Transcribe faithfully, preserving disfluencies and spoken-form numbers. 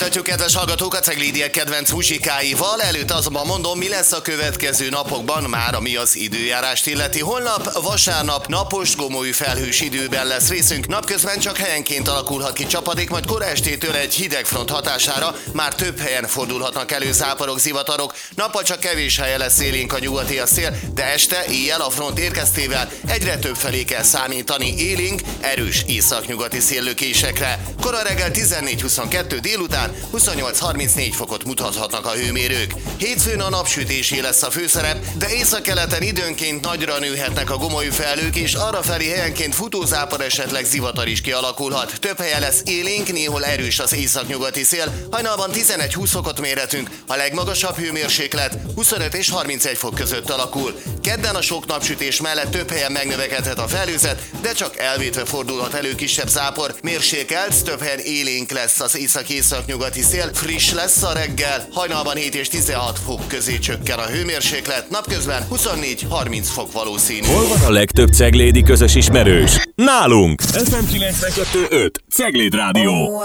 Tetjük, kedves hallgatók, a Ceglédiek kedvenc muzsikáival. Előtt azonban mondom, mi lesz a következő napokban, már ami az időjárást illeti. Holnap vasárnap napos, gomoly felhős időben lesz részünk. Napközben csak helyenként alakulhat ki csapadék, majd kora estétől egy hideg front hatására már több helyen fordulhatnak elő záporok, zivatarok. Nappal csak kevés helyen lesz élénk a nyugati a szél, de este, éjjel a front érkeztével egyre több felé kell számítani élénk, erős északnyugati széllökésekre. Kora reggel tizennégy huszonkettő, délután huszonnyolc harmincnégy fokot mutathatnak a hőmérők. Hétfőn a napsütésé lesz a főszerep, de északkeleten időnként nagyra nőhetnek a gomoly felhők, és arrafelé helyenként futózápor, esetleg zivatar is kialakulhat. Több helyen lesz élénk, néhol erős az északnyugati szél. Hajnalban tizenegy-húsz fokot mérhetünk, a legmagasabb hőmérséklet huszonöt és harmincegy fok között alakul. Kedden a sok napsütés mellett több helyen megnövekedhet a felhőzet, de csak elvétve fordulhat elő kisebb zápor. Mérsékelt, több helyen élénk lesz az észak-északnyugati szél, friss lesz a reggel, hajnalban hét és tizenhat fok közé csökken a hőmérséklet, napközben huszonnégy-harminc fok valószínű. Hol van a legtöbb ceglédi közös ismerős? Nálunk! ef em kilencvenkettő öt Cegléd Rádió.